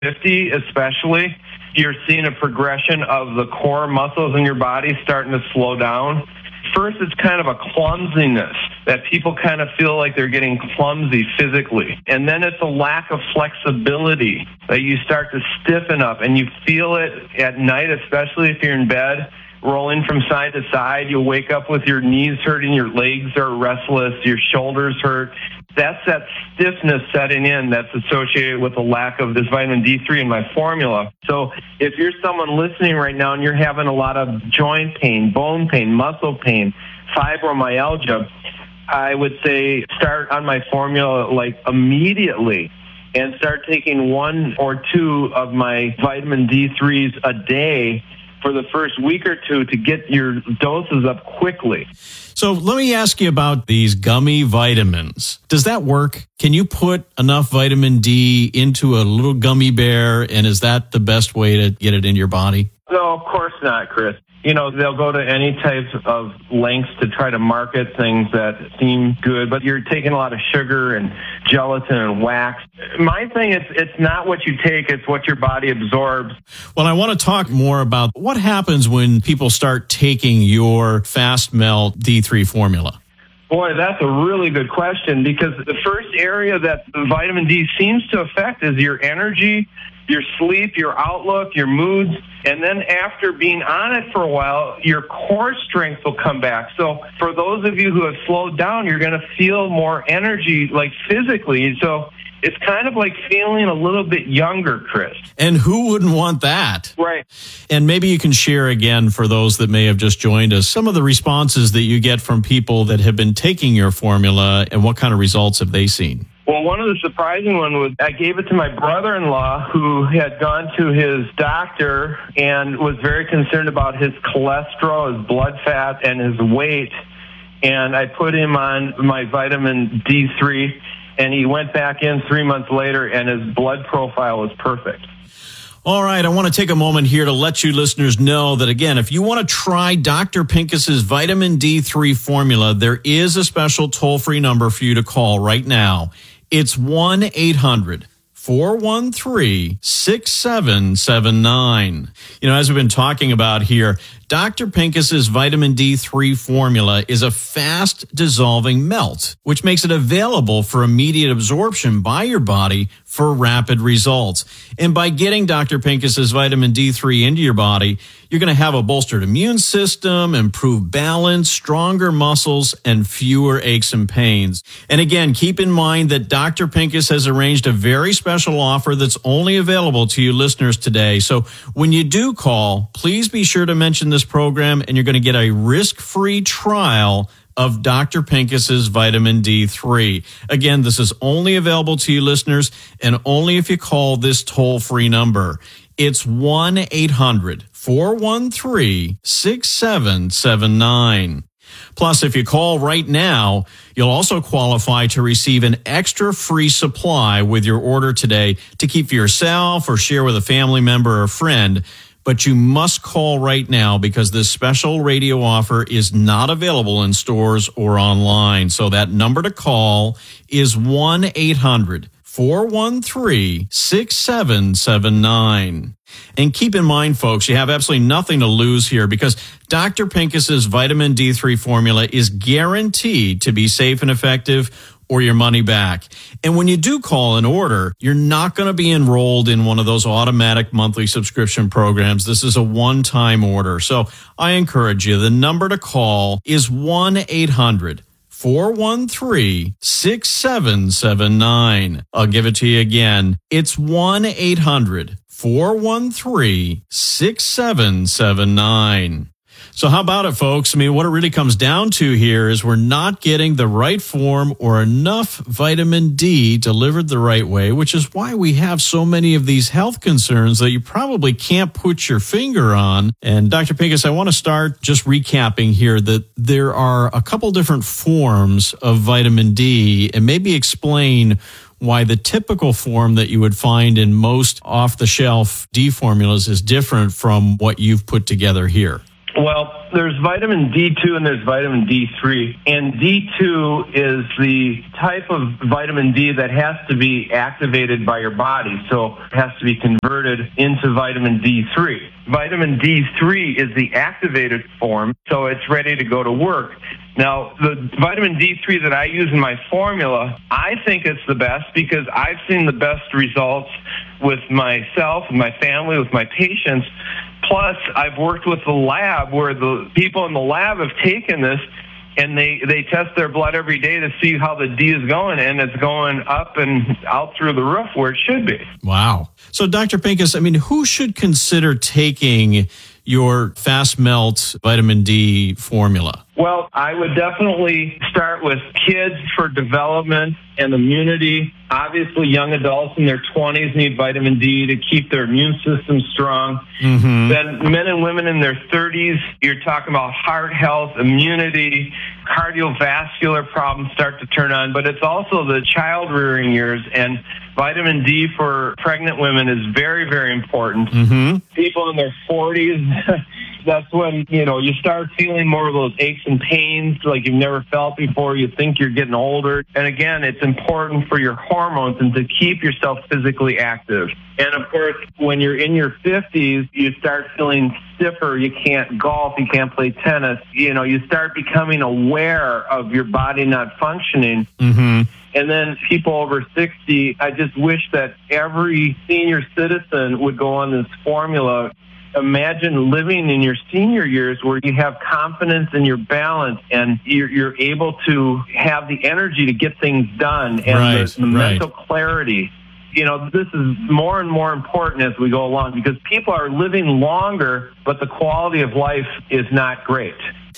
50 especially, you're seeing a progression of the core muscles in your body starting to slow down. First, it's kind of a clumsiness that people kind of feel like they're getting clumsy physically. And then it's a lack of flexibility that you start to stiffen up, and you feel it at night, especially if you're in bed, rolling from side to side. You'll wake up with your knees hurting, your legs are restless, your shoulders hurt. That's that stiffness setting in that's associated with the lack of this vitamin D3 in my formula. So if you're someone listening right now and you're having a lot of joint pain, bone pain, muscle pain, fibromyalgia, I would say start on my formula like immediately and start taking 1 or 2 of my vitamin D3s a day for the first week or two to get your doses up quickly. So let me ask you about these gummy vitamins. Does that work? Can you put enough vitamin D into a little gummy bear, and is that the best way to get it in your body? No, of course not, Chris. You know, they'll go to any types of lengths to try to market things that seem good, but you're taking a lot of sugar and gelatin and wax. My thing is, it's not what you take, it's what your body absorbs. Well, I want to talk more about what happens when people start taking your Fast Melt D3 formula. Boy, that's a really good question, because the first area that vitamin D seems to affect is your energy, your sleep, your outlook, your moods. And then after being on it for a while, your core strength will come back. So for those of you who have slowed down, you're going to feel more energy, like physically. So it's kind of like feeling a little bit younger, Chris. And who wouldn't want that? Right. And maybe you can share again, for those that may have just joined us, some of the responses that you get from people that have been taking your formula, and what kind of results have they seen? Well, one of the surprising ones was I gave it to my brother-in-law, who had gone to his doctor and was very concerned about his cholesterol, his blood fat, and his weight. And I put him on my vitamin D3, and he went back in 3 months later, and his blood profile was perfect. All right, I want to take a moment here to let you listeners know that, again, if you want to try Dr. Pincus's vitamin D3 formula, there is a special toll-free number for you to call right now. It's 1-800-413-6779. You know, as we've been talking about here, Dr. Pincus's vitamin D3 formula is a fast-dissolving melt, which makes it available for immediate absorption by your body for rapid results. And by getting Dr. Pincus's vitamin D3 into your body, you're going to have a bolstered immune system, improved balance, stronger muscles, and fewer aches and pains. And again, keep in mind that Dr. Pincus has arranged a very special offer that's only available to you listeners today. So when you do call, please be sure to mention this program, and you're going to get a risk-free trial of Dr. Pincus's vitamin D3. Again, this is only available to you listeners, and only if you call this toll-free number. It's 1-800-413-6779. Plus, if you call right now, you'll also qualify to receive an extra free supply with your order today to keep for yourself or share with a family member or friend. But you must call right now, because this special radio offer is not available in stores or online. So that number to call is 1-800-413-6779. And keep in mind, folks, you have absolutely nothing to lose here, because Dr. Pincus's vitamin D3 formula is guaranteed to be safe and effective, or your money back. And when you do call and order, you're not going to be enrolled in one of those automatic monthly subscription programs. This is a one-time order. So I encourage you, the number to call is 1-800-413-6779. I'll give it to you again. It's 1-800-413-6779. So how about it, folks? I mean, what it really comes down to here is we're not getting the right form or enough vitamin D delivered the right way, which is why we have so many of these health concerns that you probably can't put your finger on. And Dr. Pincus, I want to start just recapping here that there are a couple different forms of vitamin D, and maybe explain why the typical form that you would find in most off-the-shelf D formulas is different from what you've put together here. Well, there's vitamin D2 and there's vitamin D3. And D2 is the type of vitamin D that has to be activated by your body, so it has to be converted into vitamin D3. Vitamin D3 is the activated form, so it's ready to go to work. Now, the vitamin D3 that I use in my formula, I think it's the best because I've seen the best results with myself, with my family, with my patients. Plus, I've worked with the lab where the people in the lab have taken this and they test their blood every day to see how the D is going, and it's going up and out through the roof where it should be. Wow. So, Dr. Pincus, who should consider taking your Fast Melt vitamin D formula? Well, I would definitely start with kids for development and immunity. Obviously, young adults in their 20s need vitamin D to keep their immune system strong. Mm-hmm. Then men and women in their 30s, you're talking about heart health, immunity, cardiovascular problems start to turn on. But it's also the child-rearing years, and vitamin D for pregnant women is very, very important. Mm-hmm. People in their 40s, that's when, you start feeling more of those aches and pains like you've never felt before. You think you're getting older. And again, it's important for your hormones and to keep yourself physically active. And of course, when you're in your 50s, you start feeling stiffer. You can't golf. You can't play tennis. You start becoming aware of your body not functioning. Mm-hmm. And then people over 60, I just wish that every senior citizen would go on this formula. Imagine living in your senior years where you have confidence in your balance and you're able to have the energy to get things done and the mental clarity. This is more and more important as we go along because people are living longer, but the quality of life is not great.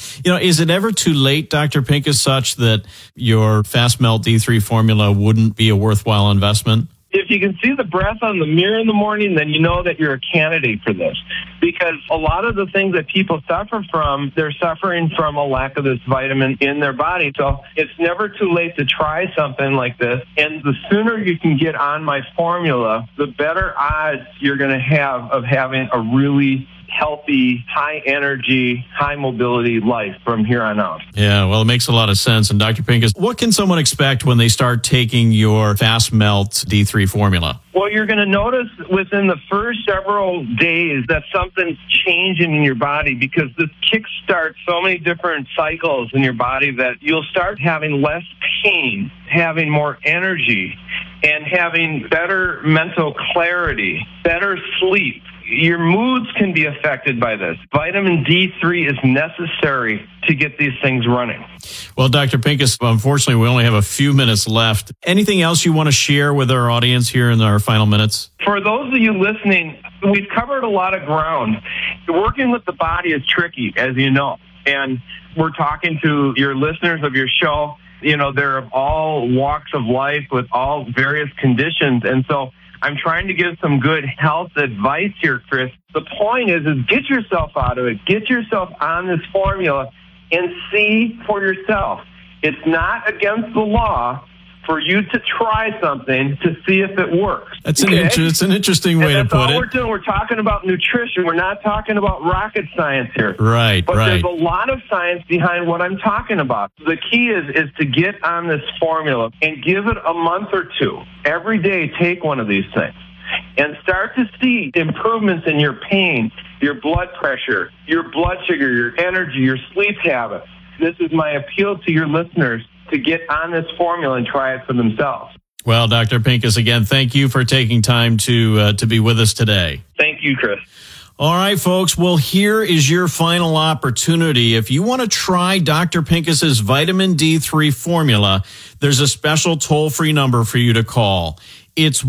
Is it ever too late, Dr. Pincus, such that your Fast Melt D3 formula wouldn't be a worthwhile investment? If you can see the breath on the mirror in the morning, then you know that you're a candidate for this. Because a lot of the things that people suffer from, they're suffering from a lack of this vitamin in their body. So it's never too late to try something like this. And the sooner you can get on my formula, the better odds you're going to have of having a really healthy, high-energy, high-mobility life from here on out. Yeah, well, it makes a lot of sense. And Dr. Pincus, what can someone expect when they start taking your Fast Melt D3 formula? Well, you're going to notice within the first several days that something's changing in your body because this kickstarts so many different cycles in your body that you'll start having less pain, having more energy, and having better mental clarity, better sleep. Your moods can be affected by this. Vitamin D3 is necessary to get these things running. Well, Dr. Pincus, unfortunately, we only have a few minutes left. Anything else you want to share with our audience here in our final minutes? For those of you listening, we've covered a lot of ground. Working with the body is tricky, as you know. And we're talking to your listeners of your show. They're of all walks of life with all various conditions. And so I'm trying to give some good health advice here, Chris. The point is get yourself out of it. Get yourself on this formula and see for yourself. It's not against the law for you to try something to see if it works. It's an interesting way to put it. That's all we're doing. We're talking about nutrition. We're not talking about rocket science here. Right, but there's a lot of science behind what I'm talking about. The key is to get on this formula and give it a month or two. Every day, take one of these things and start to see improvements in your pain, your blood pressure, your blood sugar, your energy, your sleep habits. This is my appeal to your listeners to get on this formula and try it for themselves. Well, Dr. Pincus, again, thank you for taking time to be with us today. Thank you, Chris. All right, folks. Well, here is your final opportunity. If you want to try Dr. Pincus's vitamin D3 formula, there's a special toll-free number for you to call. It's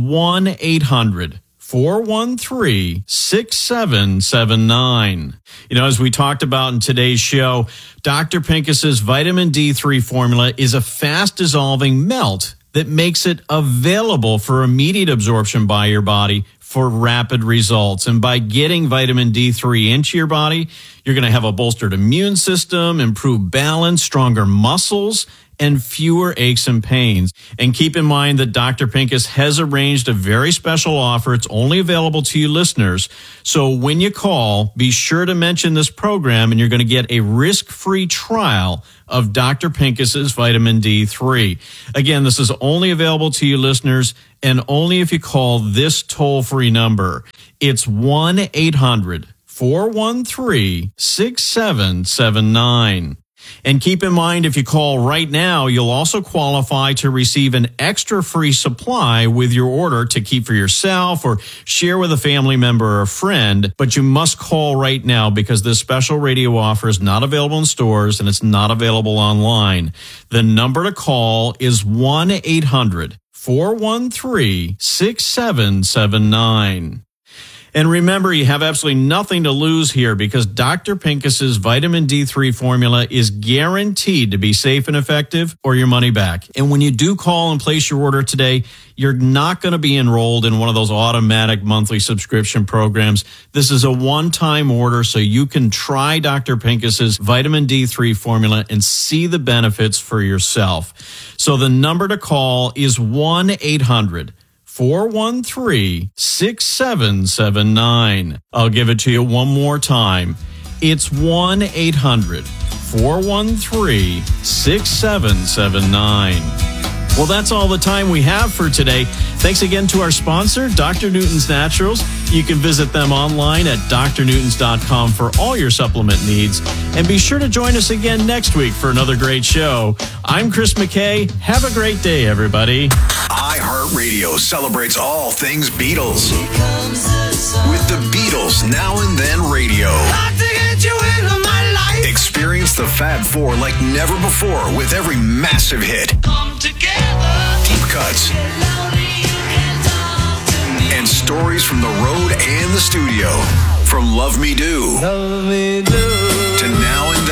1-800-413-6779. As we talked about in today's show, Dr. Pincus's vitamin D3 formula is a fast-dissolving melt that makes it available for immediate absorption by your body for rapid results. And by getting vitamin D3 into your body, you're going to have a bolstered immune system, improved balance, stronger muscles, and fewer aches and pains. And keep in mind that Dr. Pincus has arranged a very special offer. It's only available to you listeners. So when you call, be sure to mention this program, and you're going to get a risk-free trial of Dr. Pincus's vitamin D3. Again, this is only available to you listeners, and only if you call this toll-free number. It's 1-800-413-6779. And keep in mind, if you call right now, you'll also qualify to receive an extra free supply with your order to keep for yourself or share with a family member or a friend. But you must call right now because this special radio offer is not available in stores and it's not available online. The number to call is 1-800-413-6779. And remember, you have absolutely nothing to lose here because Dr. Pincus's vitamin D3 formula is guaranteed to be safe and effective or your money back. And when you do call and place your order today, you're not going to be enrolled in one of those automatic monthly subscription programs. This is a one-time order so you can try Dr. Pincus's vitamin D3 formula and see the benefits for yourself. So the number to call is 1-800-413-6779. I'll give it to you one more time. It's 1-800-413-6779. Well, that's all the time we have for today. Thanks again to our sponsor, Dr. Newton's Naturals. You can visit them online at drnewtons.com for all your supplement needs. And be sure to join us again next week for another great show. I'm Chris McKay. Have a great day, everybody. iHeartRadio celebrates all things Beatles. With the Beatles Now and Then Radio. Experience the Fab Four like never before with every massive hit. Come together. Deep cuts. And stories from the road and the studio. From Love Me Do. Love Me Do. To Now and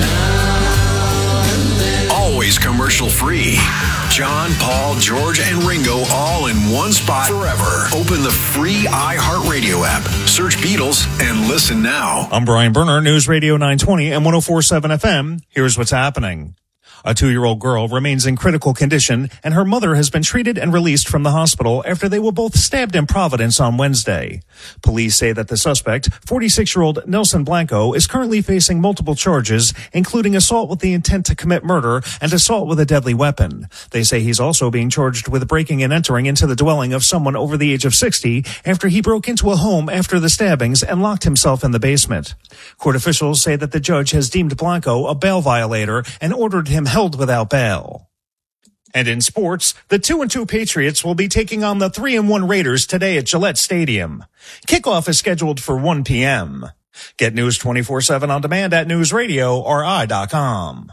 Then. Always commercial free. John, Paul, George, and Ringo all in one spot forever. Open the free iHeartRadio app. Search Beatles and listen now. I'm Brian Berner, News Radio 920 and 104.7 FM. Here's what's happening. A 2-year-old girl remains in critical condition, and her mother has been treated and released from the hospital after they were both stabbed in Providence on Wednesday. Police say that the suspect, 46-year-old Nelson Blanco, is currently facing multiple charges, including assault with the intent to commit murder and assault with a deadly weapon. They say he's also being charged with breaking and entering into the dwelling of someone over the age of 60 after he broke into a home after the stabbings and locked himself in the basement. Court officials say that the judge has deemed Blanco a bail violator and ordered him held without bail. And in sports, the 2-2 Patriots will be taking on the 3-1 Raiders today at Gillette Stadium. Kickoff is scheduled for 1 p.m. Get News 24/7 on demand at newsradiorI.com.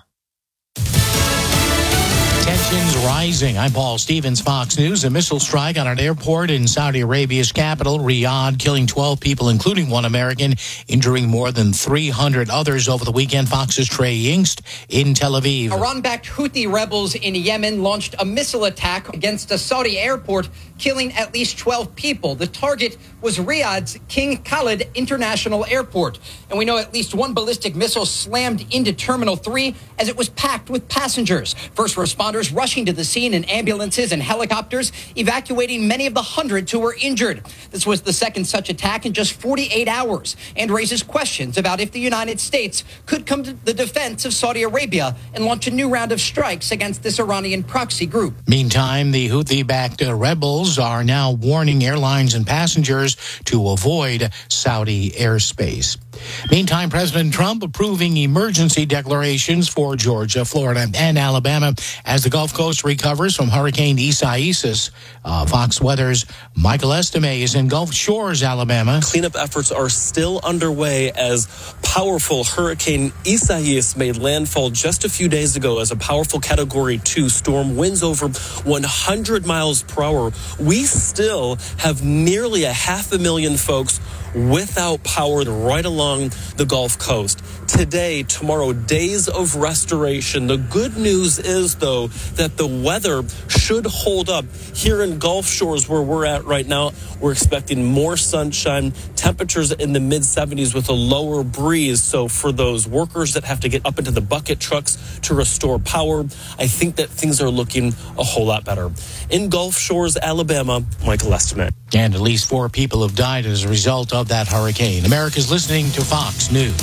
Tensions rising. I'm Paul Stevens, Fox News. A missile strike on an airport in Saudi Arabia's capital, Riyadh, killing 12 people, including one American, injuring more than 300 others over the weekend. Fox's Trey Yingst in Tel Aviv. Iran-backed Houthi rebels in Yemen launched a missile attack against a Saudi airport, killing at least 12 people. The target was Riyadh's King Khalid International Airport. And we know at least one ballistic missile slammed into Terminal 3 as it was packed with passengers. First responders rushing to the scene in ambulances and helicopters, evacuating many of the hundreds who were injured. This was the second such attack in just 48 hours and raises questions about if the United States could come to the defense of Saudi Arabia and launch a new round of strikes against this Iranian proxy group. Meantime, the Houthi-backed rebels are now warning airlines and passengers to avoid Saudi airspace. Meantime, President Trump approving emergency declarations for Georgia, Florida, and Alabama as the Gulf Coast recovers from Hurricane Isaias. Fox Weather's Michael Estime is in Gulf Shores, Alabama. Cleanup efforts are still underway as powerful Hurricane Isaias made landfall just a few days ago as a powerful Category 2 storm, winds over 100 miles per hour. We still have nearly 500,000 folks without power right along the Gulf Coast. today, tomorrow, days of restoration. The good news is, though, that the weather should hold up. Here in Gulf Shores, where we're at right now, we're expecting more sunshine, temperatures in the mid-70s with a lower breeze. So for those workers that have to get up into the bucket trucks to restore power, I think that things are looking a whole lot better. In Gulf Shores, Alabama, Michael Estimate. And at least 4 people have died as a result of that hurricane. America's listening to Fox News.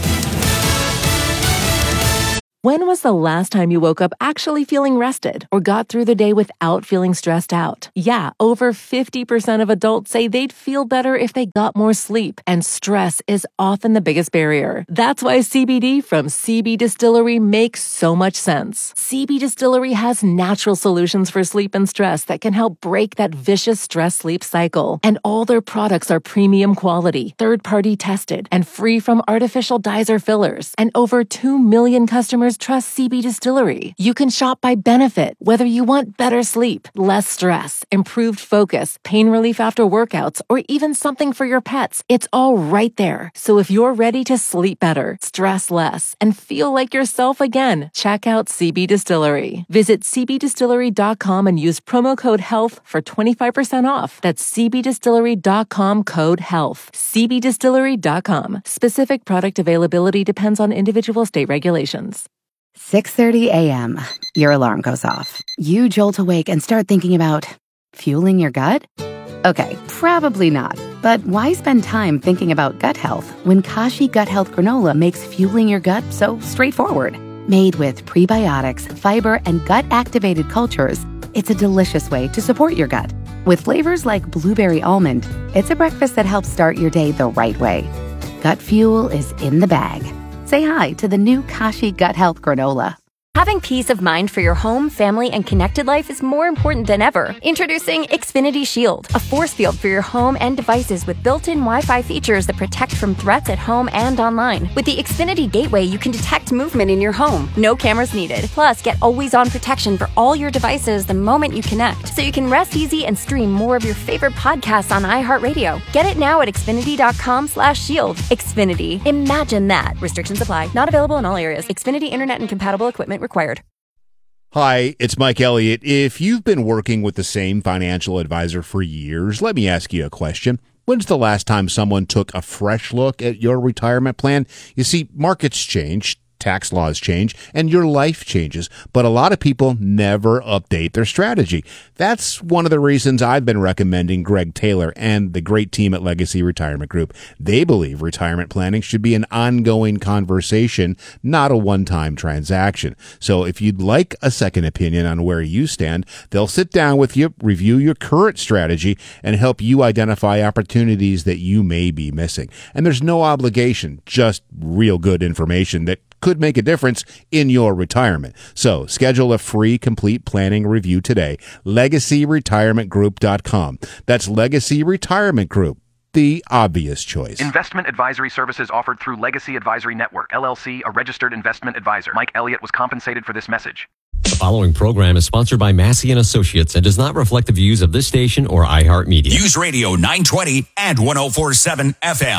When was the last time you woke up actually feeling rested or got through the day without feeling stressed out? Yeah, over 50% of adults say they'd feel better if they got more sleep, and stress is often the biggest barrier. That's why CBD from CB Distillery makes so much sense. CB Distillery has natural solutions for sleep and stress that can help break that vicious stress-sleep cycle. And all their products are premium quality, third-party tested, and free from artificial dyes or fillers. And over 2 million customers trust CB Distillery. You can shop by benefit, whether you want better sleep, less stress, improved focus, pain relief after workouts, or even something for your pets. It's all right there. So if you're ready to sleep better, stress less, and feel like yourself again, check out CB Distillery. Visit cbdistillery.com and use promo code HEALTH for 25% off. That's cbdistillery.com code HEALTH. cbdistillery.com. Specific product availability depends on individual state regulations. 6:30 a.m. Your alarm goes off. You jolt awake and start thinking about fueling your gut? Okay, probably not. But why spend time thinking about gut health when Kashi Gut Health Granola makes fueling your gut so straightforward? Made with prebiotics, fiber, and gut-activated cultures, it's a delicious way to support your gut. With flavors like blueberry almond, it's a breakfast that helps start your day the right way. Gut fuel is in the bag. Say hi to the new Kashi Gut Health Granola. Having peace of mind for your home, family, and connected life is more important than ever. Introducing Xfinity Shield, a force field for your home and devices with built-in Wi-Fi features that protect from threats at home and online. With the Xfinity Gateway, you can detect movement in your home. No cameras needed. Plus, get always-on protection for all your devices the moment you connect, so you can rest easy and stream more of your favorite podcasts on iHeartRadio. Get it now at Xfinity.com/shield. Xfinity. Imagine that. Restrictions apply. Not available in all areas. Xfinity Internet and compatible equipment required. Hi, it's Mike Elliott. If you've been working with the same financial advisor for years, let me ask you a question. When's the last time someone took a fresh look at your retirement plan? You see, markets change, tax laws change, and your life changes, but a lot of people never update their strategy. That's one of the reasons I've been recommending Greg Taylor and the great team at Legacy Retirement Group. They believe retirement planning should be an ongoing conversation, not a one-time transaction. So if you'd like a second opinion on where you stand, they'll sit down with you, review your current strategy, and help you identify opportunities that you may be missing. And there's no obligation, just real good information that could make a difference in your retirement. So schedule a free complete planning review today. LegacyRetirementGroup.com. That's Legacy Retirement Group, the obvious choice. Investment advisory services offered through Legacy Advisory Network, LLC, a registered investment advisor. Mike Elliott was compensated for this message. The following program is sponsored by Massey & Associates and does not reflect the views of this station or iHeartMedia. News Radio 920 and 104.7 FM.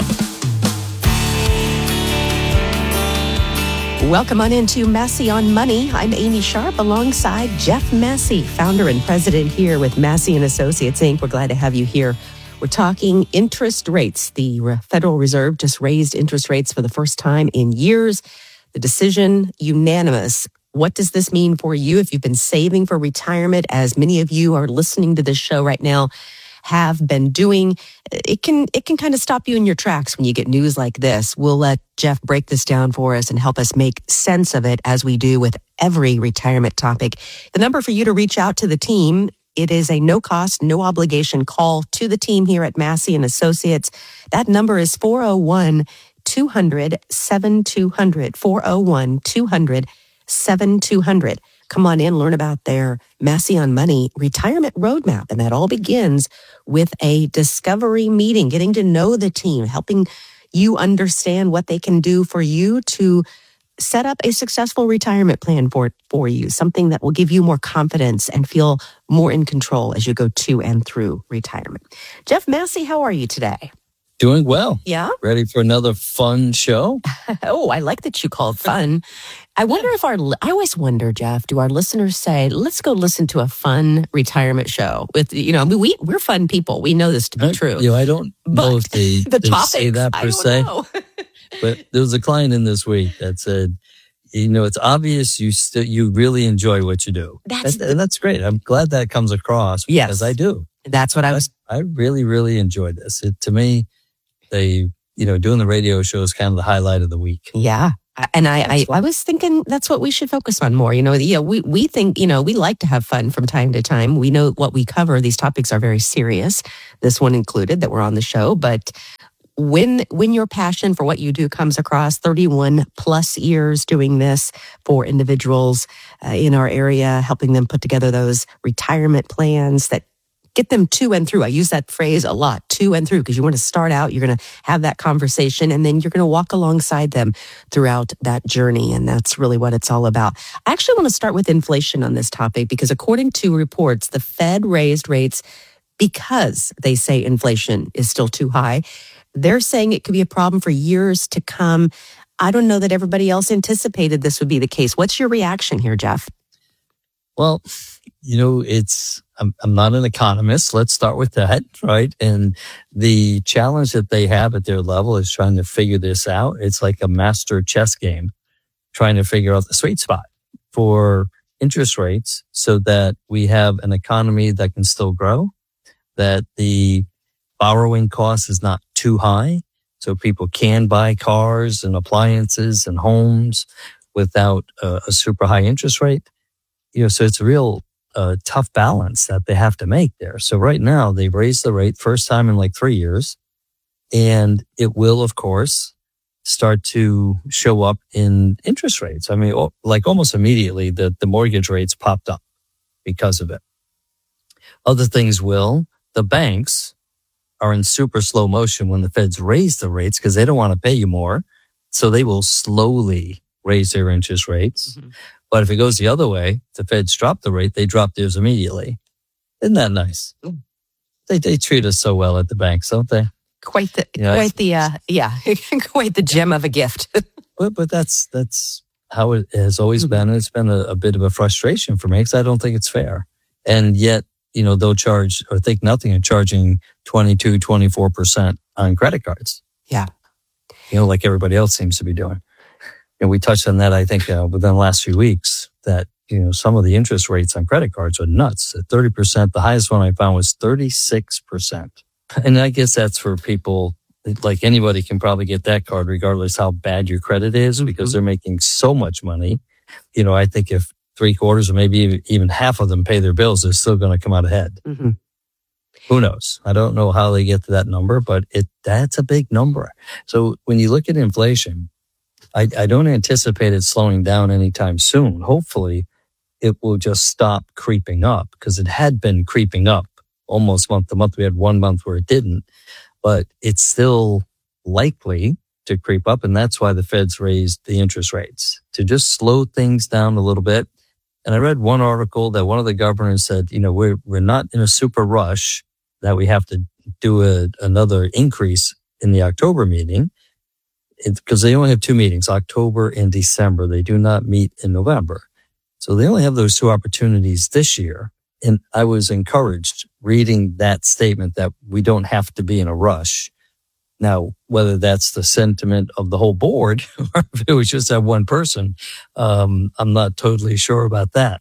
Welcome on into Massey on Money. I'm Amy Sharp alongside Jeff Massey, founder and president here with Massey & Associates, Inc. We're glad to have you here. We're talking interest rates. The Federal Reserve just raised interest rates for the first time in years. The decision, unanimous. What does this mean for you if you've been saving for retirement, as many of you are listening to this show right now have been doing? It can kind of stop you in your tracks when you get news like this. We'll let Jeff break this down for us and help us make sense of it, as we do with every retirement topic. The number for you to reach out to the team, it is a no cost, no obligation call to the team here at Massey & Associates. That number is 401-200-7200, 401-200-7200. Come on in, learn about their Massey on Money retirement roadmap. And that all begins with a discovery meeting, getting to know the team, helping you understand what they can do for you to set up a successful retirement plan for you, something that will give you more confidence and feel more in control as you go to and through retirement. Jeff Massey, how are you today? Doing well. Yeah? Ready for another fun show? Oh, I like that you called fun. I wonder if I always wonder, Jeff, do our listeners say, let's go listen to a fun retirement show with, we're fun people. We know this to be true. I don't know if they say that per se. But there was a client in this week that said, it's obvious you really enjoy what you do. That's great. I'm glad that comes across because I do. That's what I really, really enjoyed this. To me, doing the radio show is kind of the highlight of the week. Yeah. And I was thinking that's what we should focus on more. We think, we like to have fun from time to time. We know what we cover. These topics are very serious. This one included that we're on the show. But when your passion for what you do comes across 31 plus years doing this for individuals in our area, helping them put together those retirement plans that get them to and through. I use that phrase a lot, to and through, because you want to start out, you're going to have that conversation, and then you're going to walk alongside them throughout that journey. And that's really what it's all about. I actually want to start with inflation on this topic, because according to reports, the Fed raised rates because they say inflation is still too high. They're saying it could be a problem for years to come. I don't know that everybody else anticipated this would be the case. What's your reaction here, Jeff? Well, I'm not an economist. Let's start with that, right? And the challenge that they have at their level is trying to figure this out. It's like a master chess game, trying to figure out the sweet spot for interest rates so that we have an economy that can still grow, that the borrowing cost is not too high, so people can buy cars and appliances and homes without a super high interest rate. So it's a real tough balance that they have to make there. So right now they've raised the rate first time in like 3 years, and it will, of course, start to show up in interest rates. I mean, like almost immediately the mortgage rates popped up because of it. Other things will. The banks are in super slow motion when the feds raise the rates because they don't want to pay you more. So they will slowly raise their interest rates. Mm-hmm. But if it goes the other way, the feds drop the rate, they drop theirs immediately. Isn't that nice? They treat us so well at the banks, don't they? Quite the gem of a gift. but that's how it has always been. It's been a bit of a frustration for me because I don't think it's fair. And yet, they'll charge or think nothing of charging 22, 24% on credit cards. Yeah. Like everybody else seems to be doing. And we touched on that, I think, within the last few weeks, that, some of the interest rates on credit cards are nuts. At 30%, the highest one I found was 36%. And I guess that's for people, like anybody can probably get that card regardless how bad your credit is, because they're making so much money. I think if 3/4 or maybe even half of them pay their bills, they're still going to come out ahead. Mm-hmm. Who knows? I don't know how they get to that number, but that's a big number. So when you look at inflation, I don't anticipate it slowing down anytime soon. Hopefully, it will just stop creeping up, because it had been creeping up almost month to month. We had 1 month where it didn't, but it's still likely to creep up. And that's why the Feds raised the interest rates, to just slow things down a little bit. And I read one article that one of the governors said, we're not in a super rush that we have to do another increase in the October meeting. Because they only have 2 meetings, October and December. They do not meet in November. So they only have those 2 opportunities this year. And I was encouraged reading that statement that we don't have to be in a rush. Now, whether that's the sentiment of the whole board or if it was just that one person, I'm not totally sure about that.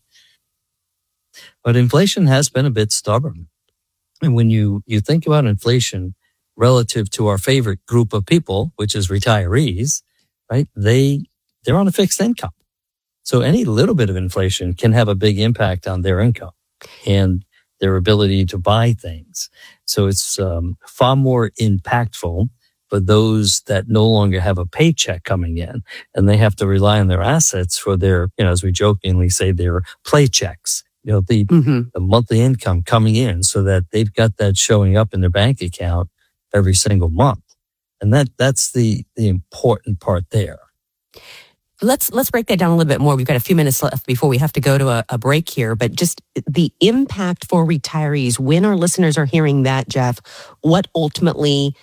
But inflation has been a bit stubborn. And when you think about inflation relative to our favorite group of people, which is retirees, right? They're on a fixed income. So any little bit of inflation can have a big impact on their income and their ability to buy things. So it's far more impactful for those that no longer have a paycheck coming in, and they have to rely on their assets for their, as we jokingly say, their play checks. The monthly income coming in, so that they've got that showing up in their bank account every single month. And that's the important part there. Let's break that down a little bit more. We've got a few minutes left before we have to go to a break here, but just the impact for retirees, when our listeners are hearing that, Jeff, what ultimately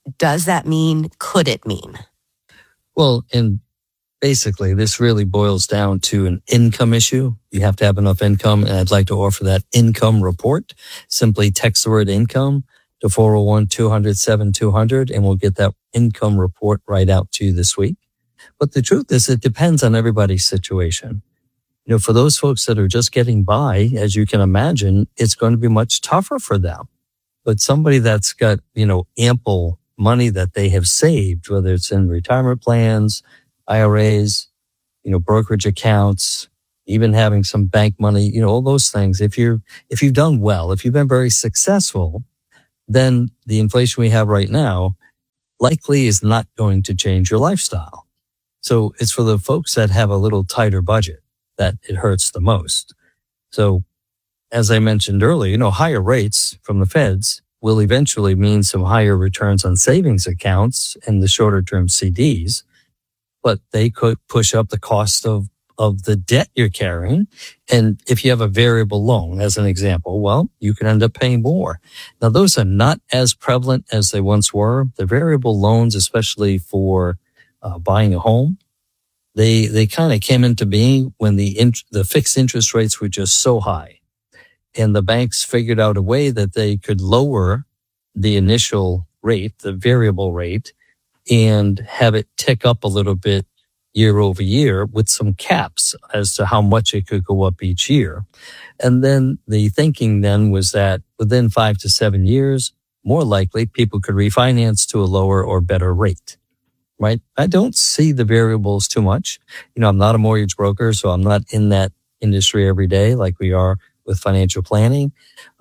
does that mean? Could it mean? Well, and basically, this really boils down to an income issue. You have to have enough income, and I'd like to offer that income report. Simply text the word income to 401-200-7200, and we'll get that income report right out to you this week. But the truth is, it depends on everybody's situation. You know, for those folks that are just getting by, as you can imagine, it's going to be much tougher for them. But somebody that's got, ample money that they have saved, whether it's in retirement plans, IRAs, brokerage accounts, even having some bank money, all those things. If you've done well, if you've been very successful, then the inflation we have right now likely is not going to change your lifestyle. So it's for the folks that have a little tighter budget that it hurts the most. So as I mentioned earlier, higher rates from the feds will eventually mean some higher returns on savings accounts and the shorter term CDs, but they could push up the cost of the debt you're carrying. And if you have a variable loan, as an example, well, you can end up paying more. Now, those are not as prevalent as they once were. The variable loans, especially for buying a home, they kind of came into being when the fixed interest rates were just so high. And the banks figured out a way that they could lower the initial rate, the variable rate, and have it tick up a little bit year over year with some caps as to how much it could go up each year. And then the thinking then was that within 5 to 7 years, more likely people could refinance to a lower or better rate, right? I don't see the variables too much. I'm not a mortgage broker, so I'm not in that industry every day like we are with financial planning.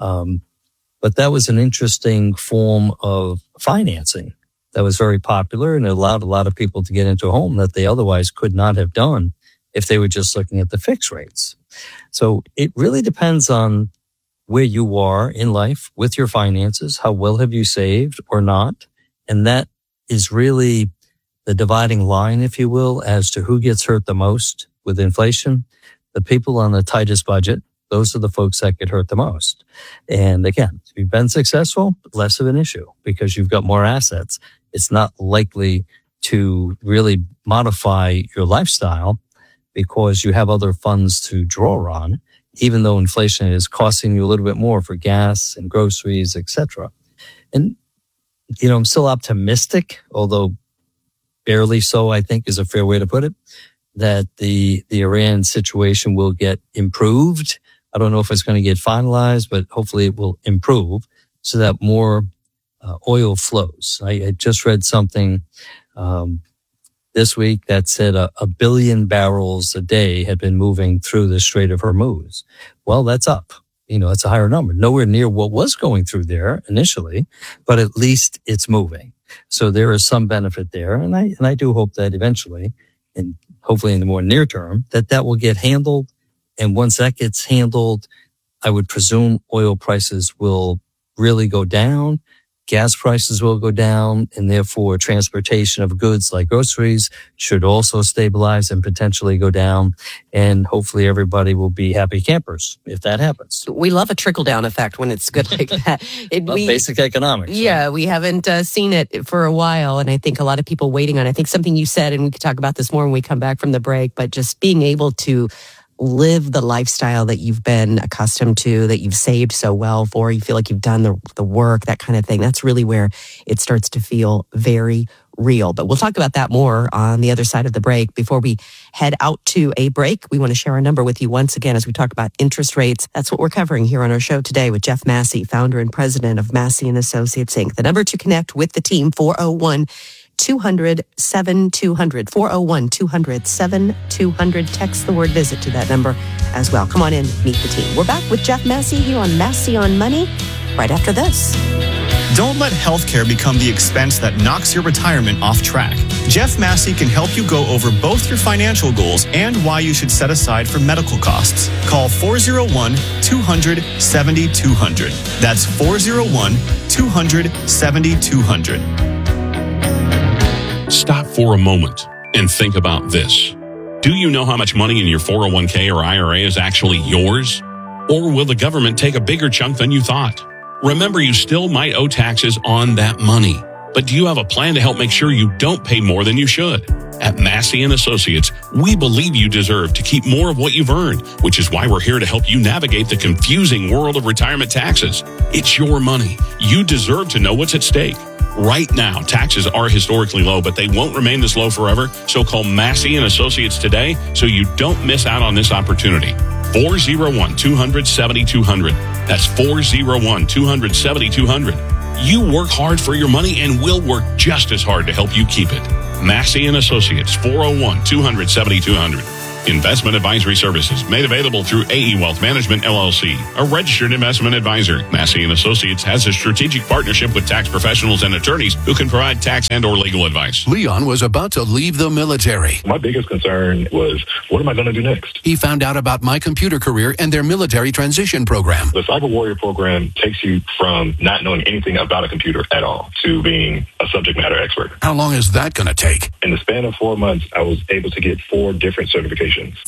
But that was an interesting form of financing that was very popular, and it allowed a lot of people to get into a home that they otherwise could not have done if they were just looking at the fixed rates. So it really depends on where you are in life with your finances. How well have you saved or not? And that is really the dividing line, if you will, as to who gets hurt the most with inflation. The people on the tightest budget, those are the folks that get hurt the most. And again, if you've been successful, less of an issue because you've got more assets. It's not likely to really modify your lifestyle because you have other funds to draw on, even though inflation is costing you a little bit more for gas and groceries, etc. And, I'm still optimistic, although barely so, I think is a fair way to put it, that the Iran situation will get improved. I don't know if it's going to get finalized, but hopefully it will improve so that more oil flows. I just read something this week that said a billion barrels a day had been moving through the Strait of Hormuz. Well, that's up. It's a higher number. Nowhere near what was going through there initially, but at least it's moving. So there is some benefit there. And I do hope that eventually, and hopefully in the more near term, that will get handled. And once that gets handled, I would presume oil prices will really go down. Gas prices will go down, and therefore transportation of goods like groceries should also stabilize and potentially go down. And hopefully everybody will be happy campers if that happens. We love a trickle-down effect when it's good like that. Basic economics. Yeah, we haven't seen it for a while, and I think a lot of people waiting on it. I think something you said, and we could talk about this more when we come back from the break, but just being able to live the lifestyle that you've been accustomed to, that you've saved so well for, you feel like you've done the work, that kind of thing. That's really where it starts to feel very real. But we'll talk about that more on the other side of the break. Before we head out to a break, we want to share our number with you once again as we talk about interest rates. That's what we're covering here on our show today with Jeff Massey, founder and president of Massey & Associates, Inc. The number to connect with the team, 401-200-7200, 401-200-7200. Text the word visit to that number as well. Come on in, meet the team. We're back with Jeff Massey here on Massey on Money right after this. Don't let healthcare become the expense that knocks your retirement off track. Jeff Massey can help you go over both your financial goals and why you should set aside for medical costs. Call 401-200-7200. That's 401-200-7200. Stop for a moment and think about this. Do you know how much money in your 401k or IRA is actually yours? Or will the government take a bigger chunk than you thought? Remember, you still might owe taxes on that money. But do you have a plan to help make sure you don't pay more than you should? At Massey & Associates, we believe you deserve to keep more of what you've earned, which is why we're here to help you navigate the confusing world of retirement taxes. It's your money. You deserve to know what's at stake. Right now, taxes are historically low, but they won't remain this low forever. So call Massey & Associates today so you don't miss out on this opportunity. 401-200-7200. That's 401-200-7200. You work hard for your money and we'll work just as hard to help you keep it. Massey & Associates, 401-200-7200. Investment advisory services made available through AE Wealth Management, LLC, a registered investment advisor. Massey & Associates has a strategic partnership with tax professionals and attorneys who can provide tax and or legal advice. Leon was about to leave the military. My biggest concern was, what am I going to do next? He found out about My Computer Career and their military transition program. The Cyber Warrior program takes you from not knowing anything about a computer at all to being a subject matter expert. How long is that going to take? In the span of 4 months, I was able to get 4 different certifications.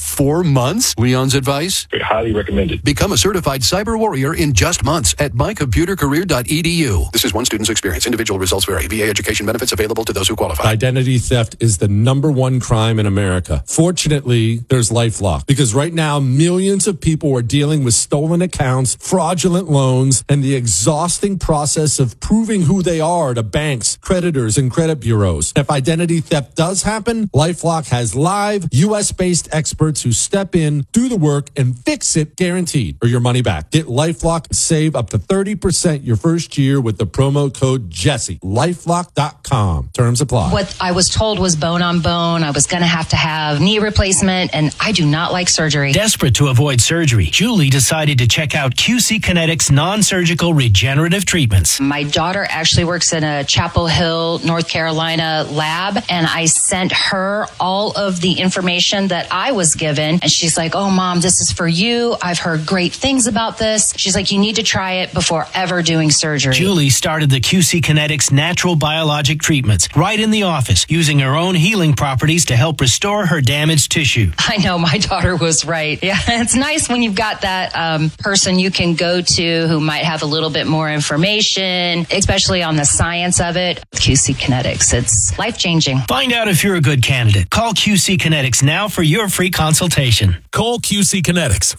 4 months? Leon's advice? Highly recommended. Become a certified cyber warrior in just months at mycomputercareer.edu. This is one student's experience. Individual results vary. VA education benefits available to those who qualify. Identity theft is the #1 crime in America. Fortunately, there's LifeLock, because right now millions of people are dealing with stolen accounts, fraudulent loans, and the exhausting process of proving who they are to banks, creditors, and credit bureaus. If identity theft does happen, LifeLock has live U.S.-based experts who step in, do the work, and fix it guaranteed, or your money back. Get LifeLock and save up to 30% your first year with the promo code Jesse. LifeLock.com. Terms apply. What I was told was bone on bone. I was going to have knee replacement, and I do not like surgery. Desperate to avoid surgery, Julie decided to check out QC Kinetics non-surgical regenerative treatments. My daughter actually works in a Chapel Hill, North Carolina lab, and I sent her all of the information that I was given, and she's like, "Oh, Mom, this is for you. I've heard great things about this." She's like, "You need to try it before ever doing surgery." Julie started the QC Kinetics natural biologic treatments right in the office, using her own healing properties to help restore her damaged tissue. I know, my daughter was right. Yeah, it's nice when you've got that person you can go to who might have a little bit more information, especially on the science of it. QC Kinetics, it's life-changing. Find out if you're a good candidate. Call QC Kinetics now for your free consultation. Call QC Kinetics,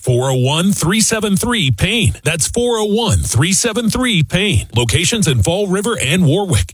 401-373-PAIN. That's 401-373-PAIN. Locations in Fall River and Warwick.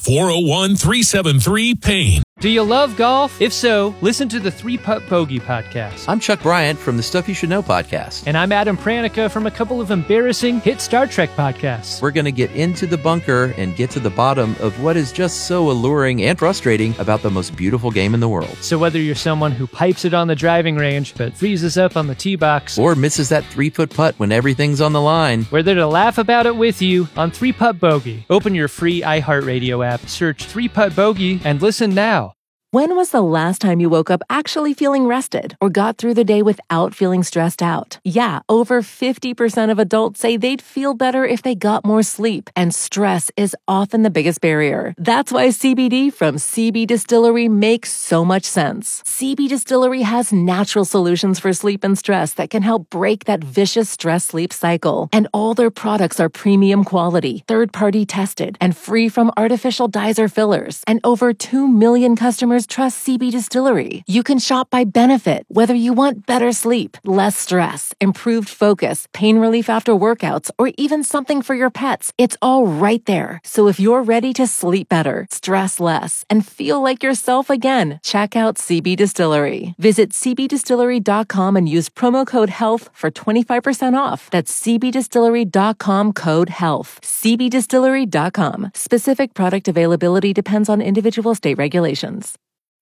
401-373-PAIN. Do you love golf? If so, listen to the 3-Putt Bogey podcast. I'm Chuck Bryant from the Stuff You Should Know podcast. And I'm Adam Pranica from a couple of embarrassing hit Star Trek podcasts. We're going to get into the bunker and get to the bottom of what is just so alluring and frustrating about the most beautiful game in the world. So whether you're someone who pipes it on the driving range but freezes up on the tee box, or misses that 3-foot putt when everything's on the line, we're there to laugh about it with you on 3-Putt Bogey. Open your free iHeartRadio app, search 3-Putt Bogey, and listen now. When was the last time you woke up actually feeling rested or got through the day without feeling stressed out? Yeah, over 50% of adults say they'd feel better if they got more sleep, and stress is often the biggest barrier. That's why CBD from CB Distillery makes so much sense. CB Distillery has natural solutions for sleep and stress that can help break that vicious stress-sleep cycle. And all their products are premium quality, third-party tested, and free from artificial dyes or fillers. And over 2 million customers trust CB Distillery. You can shop by benefit, whether you want better sleep, less stress, improved focus, pain relief after workouts, or even something for your pets. It's all right there. So if you're ready to sleep better, stress less, and feel like yourself again, check out CB Distillery. Visit cbdistillery.com and use promo code HEALTH for 25% off. That's cbdistillery.com code HEALTH. cbdistillery.com. Specific product availability depends on individual state regulations.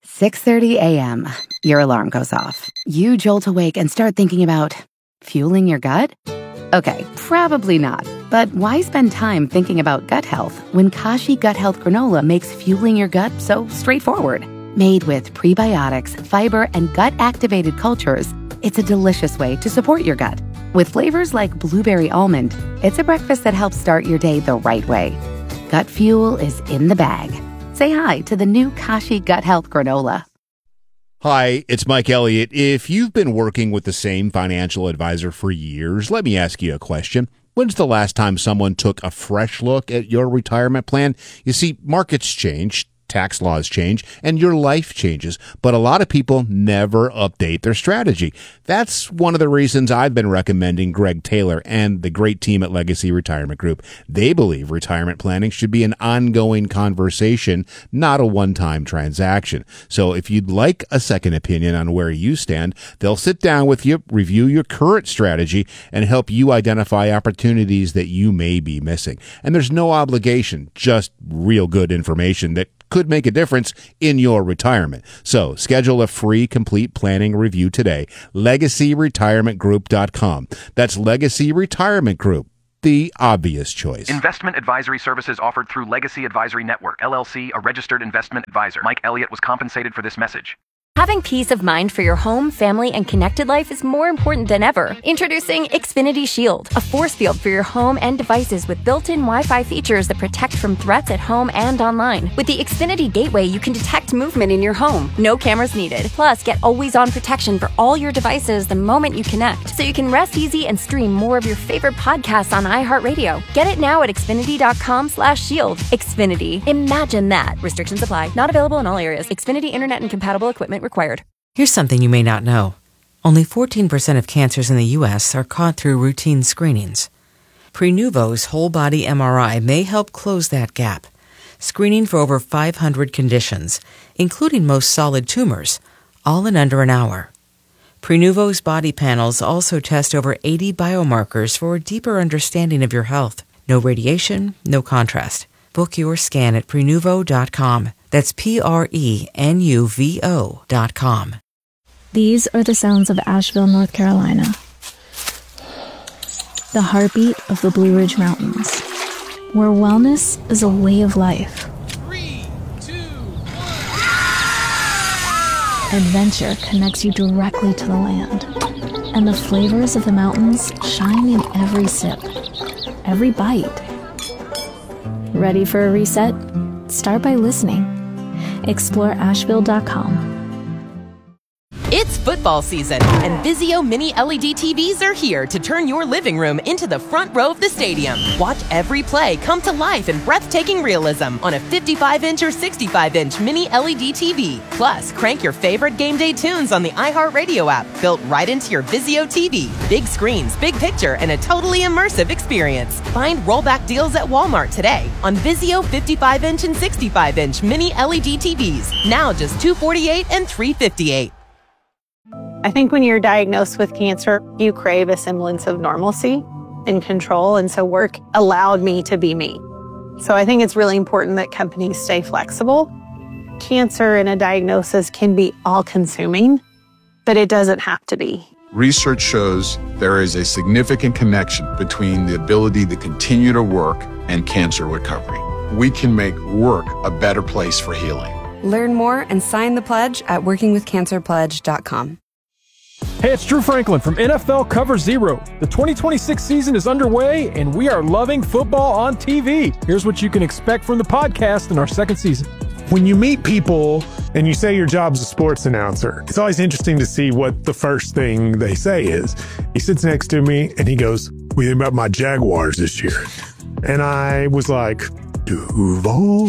6:30 a.m. Your alarm goes off. You jolt awake and start thinking about fueling your gut? Okay, probably not. But why spend time thinking about gut health when Kashi Gut Health Granola makes fueling your gut so straightforward? Made with prebiotics, fiber, and gut-activated cultures, it's a delicious way to support your gut. With flavors like blueberry almond, it's a breakfast that helps start your day the right way. Gut fuel is in the bag. Say hi to the new Kashi Gut Health Granola. Hi, it's Mike Elliott. If you've been working with the same financial advisor for years, let me ask you a question. When's the last time someone took a fresh look at your retirement plan? You see, markets change, tax laws change, and your life changes, but a lot of people never update their strategy. That's one of the reasons I've been recommending Greg Taylor and the great team at Legacy Retirement Group. They believe retirement planning should be an ongoing conversation, not a one-time transaction. So if you'd like a second opinion on where you stand, they'll sit down with you, review your current strategy, and help you identify opportunities that you may be missing. And there's no obligation, just real good information that could make a difference in your retirement. So schedule a free complete planning review today. LegacyRetirementGroup.com. That's Legacy Retirement Group, the obvious choice. Investment advisory services offered through Legacy Advisory Network, LLC, a registered investment advisor. Mike Elliott was compensated for this message. Having peace of mind for your home, family, and connected life is more important than ever. Introducing Xfinity Shield, a force field for your home and devices with built-in Wi-Fi features that protect from threats at home and online. With the Xfinity Gateway, you can detect movement in your home. No cameras needed. Plus, get always-on protection for all your devices the moment you connect, so you can rest easy and stream more of your favorite podcasts on iHeartRadio. Get it now at Xfinity.com/shield. Xfinity. Imagine that. Restrictions apply. Not available in all areas. Xfinity Internet and compatible equipment required. Here's something you may not know. Only 14% of cancers in the U.S. are caught through routine screenings. Prenuvo's whole-body MRI may help close that gap, screening for over 500 conditions, including most solid tumors, all in under an hour. Prenuvo's body panels also test over 80 biomarkers for a deeper understanding of your health. No radiation, no contrast. Book your scan at Prenuvo.com. That's Prenuvo.com. These are the sounds of Asheville, North Carolina. The heartbeat of the Blue Ridge Mountains, where wellness is a way of life. 3, 2, 1. Adventure connects you directly to the land, and the flavors of the mountains shine in every sip, every bite. Ready for a reset? Start by listening. Explore Asheville.com. It's football season, and Vizio Mini LED TVs are here to turn your living room into the front row of the stadium. Watch every play come to life in breathtaking realism on a 55-inch or 65-inch Mini LED TV. Plus, crank your favorite game day tunes on the iHeartRadio app, built right into your Vizio TV. Big screens, big picture, and a totally immersive experience. Find rollback deals at Walmart today on Vizio 55-inch and 65-inch Mini LED TVs. Now just $248 and $358. I think when you're diagnosed with cancer, you crave a semblance of normalcy and control. And so work allowed me to be me. So I think it's really important that companies stay flexible. Cancer and a diagnosis can be all-consuming, but it doesn't have to be. Research shows there is a significant connection between the ability to continue to work and cancer recovery. We can make work a better place for healing. Learn more and sign the pledge at workingwithcancerpledge.com. Hey, it's Drew Franklin from NFL Cover Zero. The 2026 season is underway, and we are loving football on TV. Here's what you can expect from the podcast in our second season. When you meet people and you say your job's a sports announcer, it's always interesting to see what the first thing they say is. He sits next to me, and he goes, "What do you think about my Jaguars this year?" And I was like, Duval.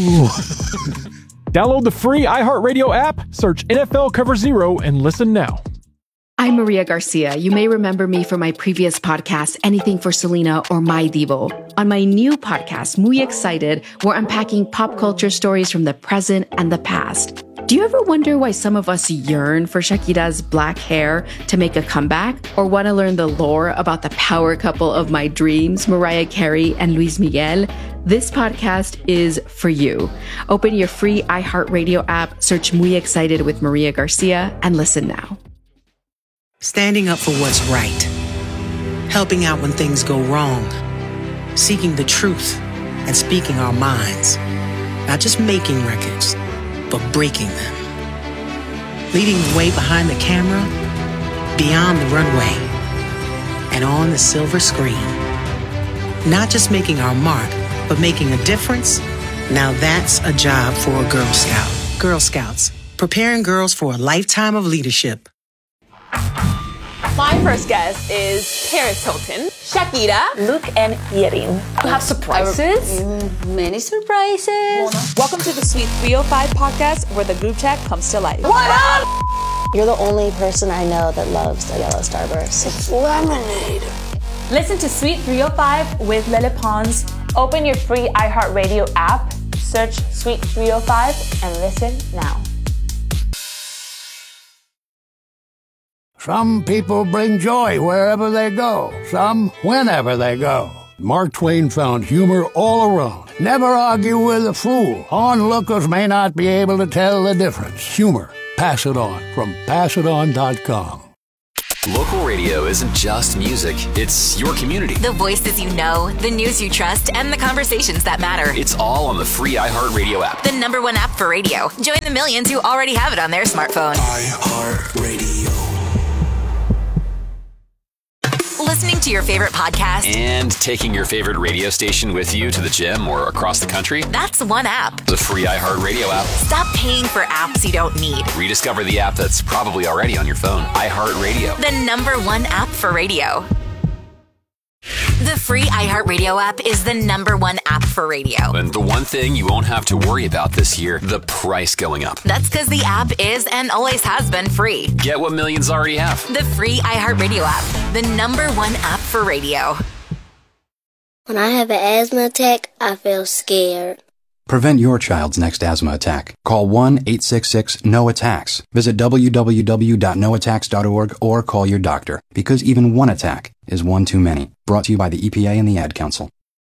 Download the free iHeartRadio app, search NFL Cover Zero, and listen now. I'm Maria Garcia. You may remember me from my previous podcast, Anything for Selena or My Divo. On my new podcast, Muy Excited, we're unpacking pop culture stories from the present and the past. Do you ever wonder why some of us yearn for Shakira's black hair to make a comeback? Or want to learn the lore about the power couple of my dreams, Mariah Carey and Luis Miguel? This podcast is for you. Open your free iHeartRadio app, search Muy Excited with Maria Garcia, and listen now. Standing up for what's right. Helping out when things go wrong. Seeking the truth and speaking our minds. Not just making records, but breaking them. Leading the way behind the camera, beyond the runway, and on the silver screen. Not just making our mark, but making a difference. Now that's a job for a Girl Scout. Girl Scouts, preparing girls for a lifetime of leadership. My first guest is Paris Hilton, Shakira, Luke, and Yerin. You have surprises? Many surprises. Welcome to the Sweet 305 podcast, where the group chat comes to life. What up? You're the only person I know that loves the yellow Starburst. It's lemonade. Listen to Sweet 305 with Lele Pons. Open your free iHeartRadio app, search Sweet 305, and listen now. Some people bring joy wherever they go, some whenever they go. Mark Twain found humor all around. Never argue with a fool. Onlookers may not be able to tell the difference. Humor. Pass it on from passiton.com. Local radio isn't just music, it's your community. The voices you know, the news you trust, and the conversations that matter. It's all on the free iHeartRadio app. The #1 app for radio. Join the millions who already have it on their smartphone. iHeartRadio. Listening to your favorite podcast And taking your favorite radio station with you to the gym or across the country. That's one app. The free iHeartRadio app. Stop paying for apps you don't need. Rediscover the app that's probably already on your phone. iHeartRadio. The #1 app for radio. The free iHeartRadio app is the #1 app for radio. And the one thing you won't have to worry about this year, the price going up. That's because the app is and always has been free. Get what millions already have. The free iHeartRadio app, the #1 app for radio. When I have an asthma attack, I feel scared. Prevent your child's next asthma attack. Call 1-866-NO-ATTACKS. Visit www.noattacks.org or call your doctor, because even one attack is one too many. Brought to you by the EPA and the Ad Council.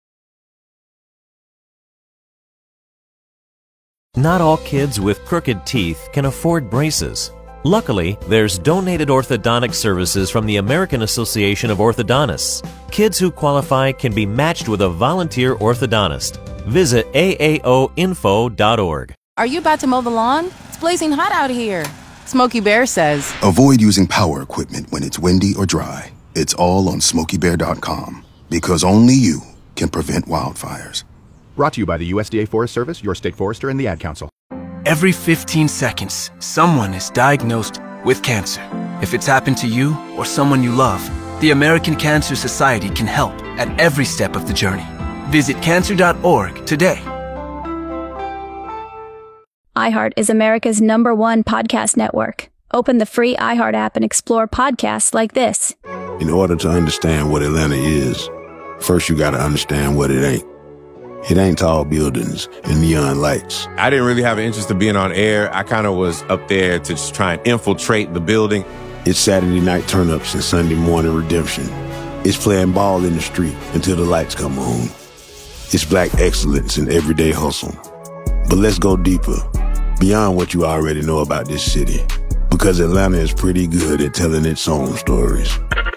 Not all kids with crooked teeth can afford braces. Luckily, there's donated orthodontic services from the American Association of Orthodontists. Kids who qualify can be matched with a volunteer orthodontist. Visit aaoinfo.org. Are you about to mow the lawn? It's blazing hot out here. Smokey Bear says, avoid using power equipment when it's windy or dry. It's all on SmokeyBear.com, because only you can prevent wildfires. Brought to you by the USDA Forest Service, your state forester, and the Ad Council. Every 15 seconds, someone is diagnosed with cancer. If it's happened to you or someone you love, the American Cancer Society can help at every step of the journey. Visit cancer.org today. iHeart is America's #1 podcast network. Open the free iHeart app and explore podcasts like this. In order to understand what Atlanta is, first you got to understand what it ain't. It ain't tall buildings and neon lights. I didn't really have an interest in being on air. I kind of was up there to just try and infiltrate the building. It's Saturday night turn-ups and Sunday morning redemption. It's playing ball in the street until the lights come on. It's black excellence in everyday hustle. But let's go deeper, beyond what you already know about this city, because Atlanta is pretty good at telling its own stories.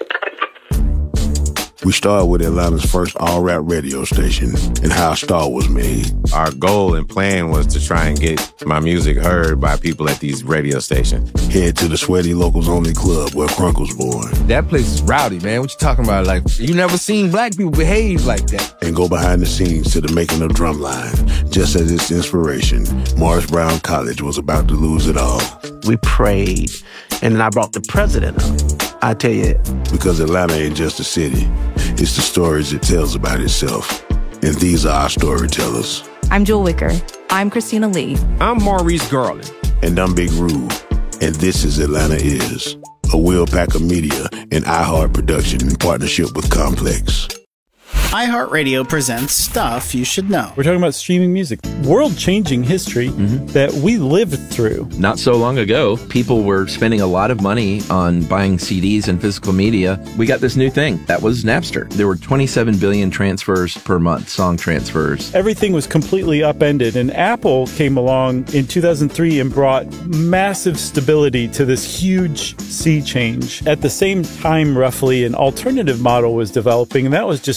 We started with Atlanta's first all-rap radio station and how a star was made. Our goal and plan was to try and get my music heard by people at these radio stations. Head to the Sweaty Locals Only Club where Crunk was born. That place is rowdy, man. What you talking about? Like, you never seen black people behave like that. And go behind the scenes to the making of Drumline. Just as its inspiration, Morris Brown College was about to lose it all. We prayed, and then I brought the president up. I tell you. Because Atlanta ain't just a city. It's the stories it tells about itself. And these are our storytellers. I'm Jewel Wicker. I'm Christina Lee. I'm Maurice Garland. And I'm Big Rube. And this is Atlanta Is, a Will Packer Media and iHeart production in partnership with Complex. iHeartRadio presents Stuff You Should Know. We're talking about streaming music, world-changing history that we lived through. Not so long ago, people were spending a lot of money on buying CDs and physical media. We got this new thing. That was Napster. There were 27 billion transfers per month, song transfers. Everything was completely upended, and Apple came along in 2003 and brought massive stability to this huge sea change. At the same time, roughly, an alternative model was developing, and that was just streaming.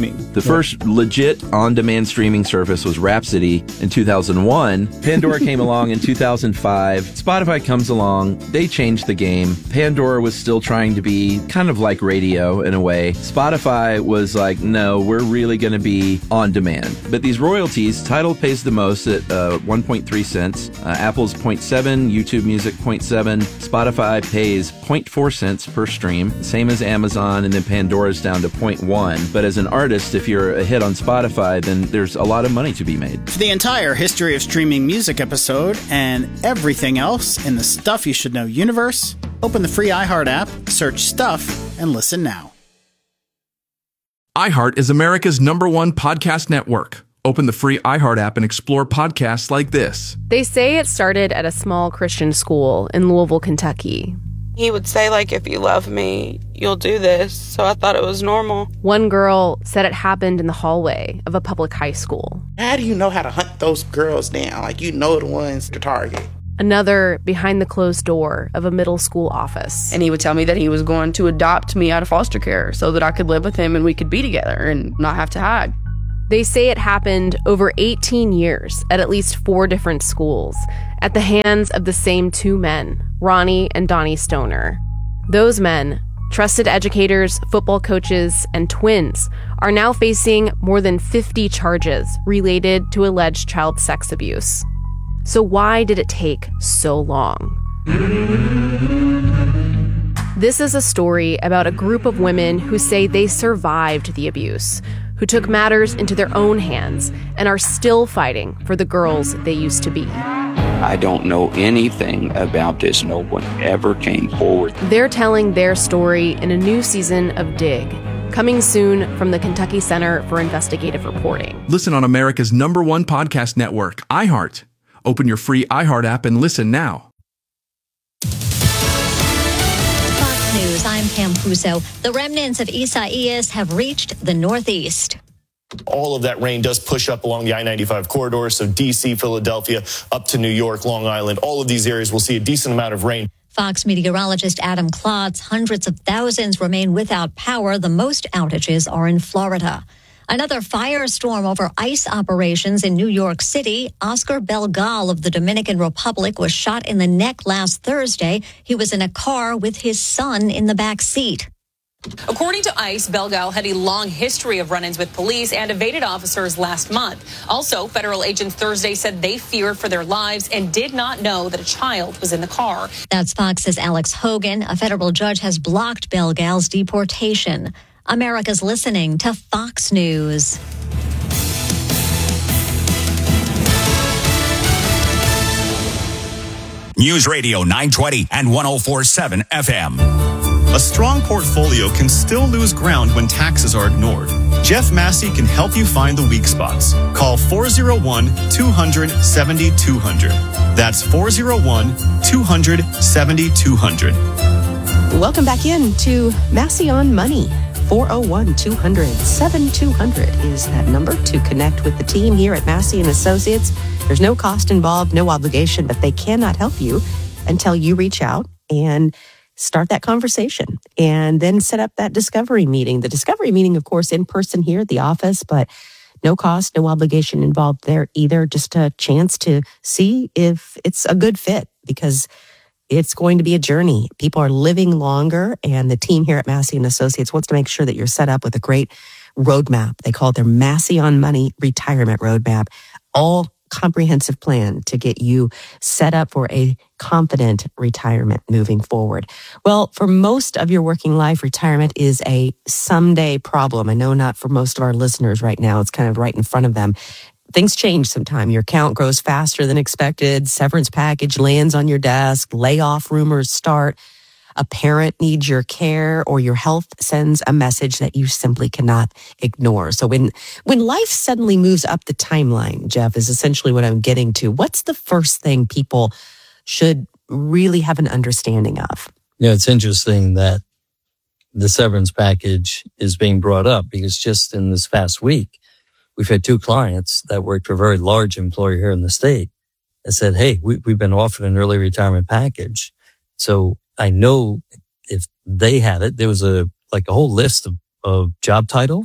streaming. The first legit on-demand streaming service was Rhapsody in 2001. Pandora came along in 2005. Spotify comes along. They changed the game. Pandora was still trying to be kind of like radio in a way. Spotify was like, no, we're really going to be on demand. But these royalties, Tidal pays the most at 1.3 cents. Apple's 0.7, YouTube Music 0.7. Spotify pays 0.4 cents per stream, same as Amazon, and then Pandora's down to 0.1. But as an artist, if you're a hit on Spotify, then there's a lot of money to be made. For the entire history of streaming music episode and everything else in the Stuff You Should Know universe, open the free iHeart app, search Stuff, and listen now. iHeart is America's #1 podcast network. Open the free iHeart app and explore podcasts like this. They say it started at a small Christian school in Louisville, Kentucky. He would say, like, if you love me, you'll do this. So I thought it was normal. One girl said it happened in the hallway of a public high school. How do you know how to hunt those girls down? Like, you know the ones to target. Another behind the closed door of a middle school office. And he would tell me that he was going to adopt me out of foster care so that I could live with him and we could be together and not have to hide. They say it happened over 18 years at least 4 different schools at the hands of the same 2 men, Ronnie and Donnie Stoner. Those men, trusted educators, football coaches, and twins, are now facing more than 50 charges related to alleged child sex abuse. So why did it take so long? This is a story about a group of women who say they survived the abuse, who took matters into their own hands and are still fighting for the girls they used to be. I don't know anything about this. No one ever came forward. They're telling their story in a new season of Dig, coming soon from the Kentucky Center for Investigative Reporting. Listen on America's #1 podcast network, iHeart. Open your free iHeart app and listen now. Fox News, I'm Pam Puso. The remnants of Isaias have reached the Northeast. All of that rain does push up along the I-95 corridor, so D.C., Philadelphia, up to New York, Long Island. All of these areas will see a decent amount of rain. Fox meteorologist Adam Klotz, hundreds of thousands remain without power. The most outages are in Florida. Another firestorm over ICE operations in New York City. Oscar Belgal of the Dominican Republic was shot in the neck last Thursday. He was in a car with his son in the back seat. According to ICE, Belgal had a long history of run-ins with police and evaded officers last month. Also, federal agents Thursday said they feared for their lives and did not know that a child was in the car. That's Fox's Alex Hogan. A federal judge has blocked Belgal's deportation. America's listening to Fox News. News Radio 920 and 104.7 FM. A strong portfolio can still lose ground when taxes are ignored. Jeff Massey can help you find the weak spots. Call 401-200-7200. That's 401-200-7200. Welcome back in to Massey on Money. 401-200-7200 is that number to connect with the team here at Massey & Associates. There's no cost involved, no obligation, but they cannot help you until you reach out and start that conversation and then set up that discovery meeting. The discovery meeting, of course, in person here at the office, but no cost, no obligation involved there either. Just a chance to see if it's a good fit, because it's going to be a journey. People are living longer, and the team here at Massey & Associates wants to make sure that you're set up with a great roadmap. They call it their Massey on Money Retirement Roadmap. All comprehensive plan to get you set up for a confident retirement moving forward. Well, for most of your working life, retirement is a someday problem. I know not for most of our listeners right now. It's kind of right in front of them. Things change sometime. Your account grows faster than expected. Severance package lands on your desk. Layoff rumors start. A parent needs your care, or your health sends a message that you simply cannot ignore. So when life suddenly moves up the timeline, Jeff, is essentially what I'm getting to. What's the first thing people should really have an understanding of? Yeah, it's interesting that the severance package is being brought up, because just in this past week, we've had 2 clients that worked for a very large employer here in the state that said, hey, we've been offered an early retirement package. So I know if they had it, there was a whole list of job titles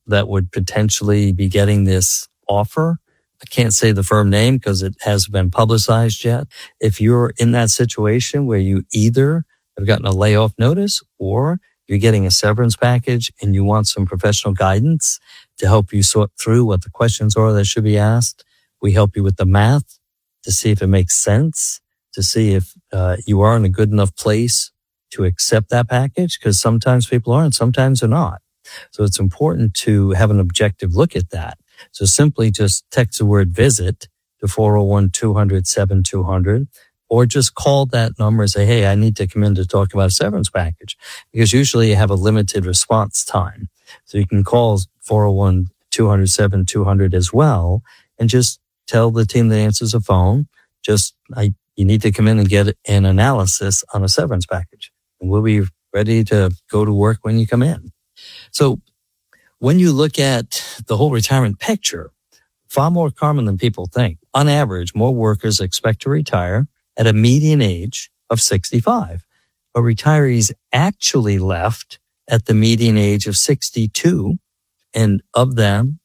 that would potentially be getting this offer. I can't say the firm name because it hasn't been publicized yet. If you're in that situation where you either have gotten a layoff notice or you're getting a severance package and you want some professional guidance to help you sort through what the questions are that should be asked, we help you with the math to see if it makes sense, to see if you are in a good enough place to accept that package, because sometimes people are and sometimes they're not. So it's important to have an objective look at that. So simply just text the word visit to 401-200-7200, or just call that number and say, hey, I need to come in to talk about a severance package, because usually you have a limited response time. So you can call 401-200-7200 as well and just tell the team that answers the phone, you need to come in and get an analysis on a severance package. And we'll be ready to go to work when you come in. So when you look at the whole retirement picture, far more common than people think. On average, more workers expect to retire at a median age of 65. But retirees actually left at the median age of 62. And of them,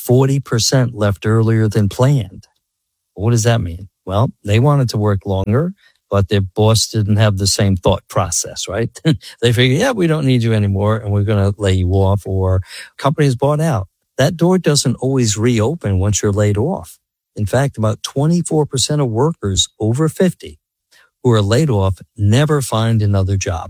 40% left earlier than planned. What does that mean? Well, they wanted to work longer, but their boss didn't have the same thought process, right? They figured, yeah, we don't need you anymore and we're going to lay you off, or companies bought out. That door doesn't always reopen once you're laid off. In fact, about 24% of workers over 50 who are laid off never find another job.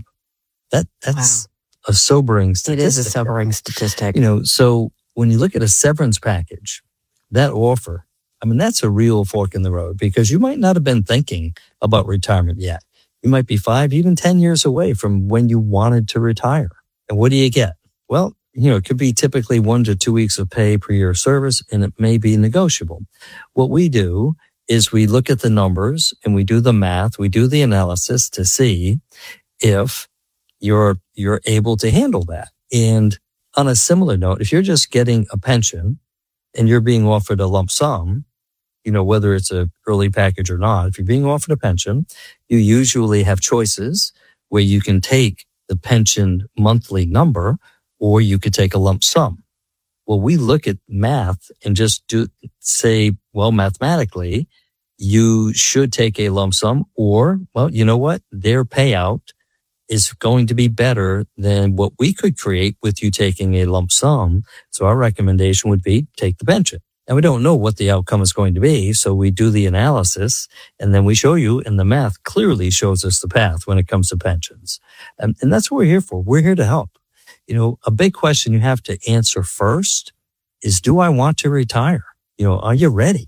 That's a sobering statistic. It is a sobering statistic. So when you look at a severance package, that offer, that's a real fork in the road, because you might not have been thinking about retirement yet. You might be 5, even 10 years away from when you wanted to retire. And what do you get? Well, it could be typically 1 to 2 weeks of pay per year of service, and it may be negotiable. What we do is we look at the numbers and we do the math, we do the analysis to see if you're able to handle that. And on a similar note, if you're just getting a pension and you're being offered a lump sum, whether it's a early package or not, if you're being offered a pension, you usually have choices where you can take the pension monthly number, or you could take a lump sum. Well, we look at math and just say, mathematically, you should take a lump sum, or, you know what? Their payout is going to be better than what we could create with you taking a lump sum. So our recommendation would be take the pension. And we don't know what the outcome is going to be, so we do the analysis, and then we show you, and the math clearly shows us the path when it comes to pensions. And that's what we're here for. We're here to help. A big question you have to answer first is, do I want to retire? Are you ready?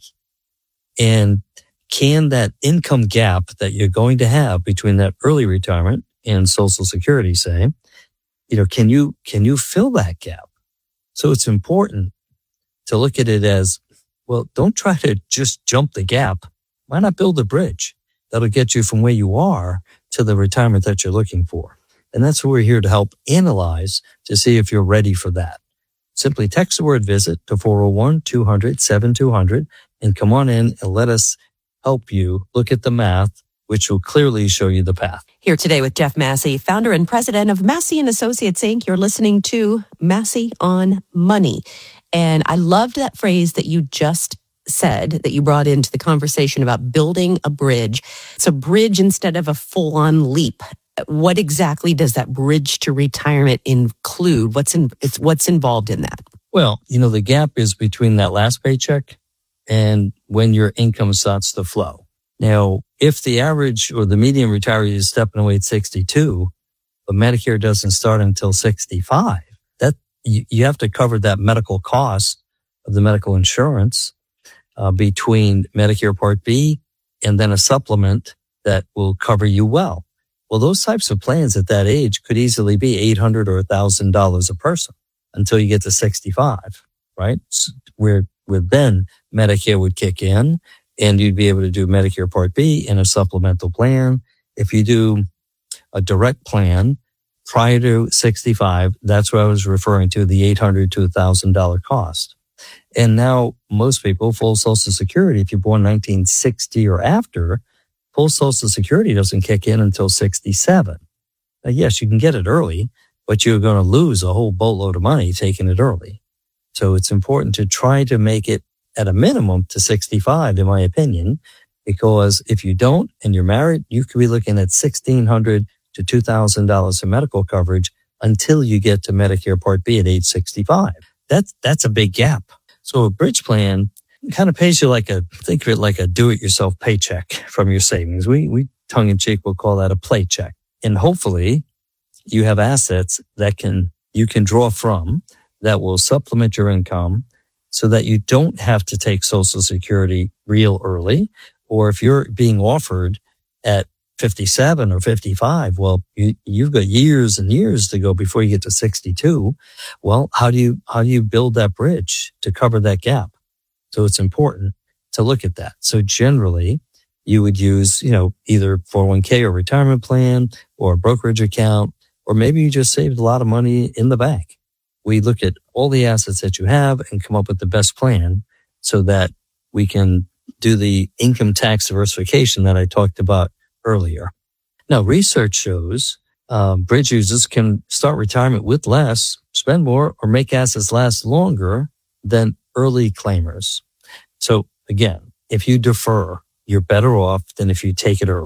And can that income gap that you're going to have between that early retirement and Social Security, say, can you fill that gap? So it's important to look at it as, don't try to just jump the gap. Why not build a bridge that'll get you from where you are to the retirement that you're looking for? And that's what we're here to help analyze to see if you're ready for that. Simply text the word visit to 401-200-7200 and come on in and let us help you look at the math, which will clearly show you the path. Here today with Jeff Massey, founder and president of Massey & Associates, Inc. You're listening to Massey on Money. And I loved that phrase that you just said, that you brought into the conversation about building a bridge. It's a bridge instead of a full-on leap. What exactly does that bridge to retirement include? What's involved in that? Well, the gap is between that last paycheck and when your income starts to flow. Now, if the average or the median retiree is stepping away at 62, but Medicare doesn't start until 65, you have to cover that medical cost of the medical insurance between Medicare Part B and then a supplement that will cover you well. Well, those types of plans at that age could easily be $800 or $1,000 a person until you get to 65, right? Where then Medicare would kick in and you'd be able to do Medicare Part B and a supplemental plan. If you do a direct plan prior to 65, that's what I was referring to, the $800 to $1,000 cost. And now most people, full Social Security, if you're born 1960 or after, full Social Security doesn't kick in until 67. Now, yes, you can get it early, but you're going to lose a whole boatload of money taking it early. So it's important to try to make it at a minimum to 65, in my opinion, because if you don't and you're married, you could be looking at $1,600 to $2,000 in medical coverage until you get to Medicare Part B at age 65. That's a big gap. So a bridge plan kind of pays you think of it like a do-it-yourself paycheck from your savings. We tongue-in-cheek will call that a play check. And hopefully you have assets that you can draw from that will supplement your income so that you don't have to take Social Security real early. Or if you're being offered at 57 or 55, well, you've got years and years to go before you get to 62. Well, how do you build that bridge to cover that gap? So it's important to look at that. So generally you would use, either 401k or retirement plan or a brokerage account, or maybe you just saved a lot of money in the bank. We look at all the assets that you have and come up with the best plan so that we can do the income tax diversification that I talked about earlier. Now, research shows bridge users can start retirement with less, spend more, or make assets last longer than early claimers. So again, if you defer, you're better off than if you take it early.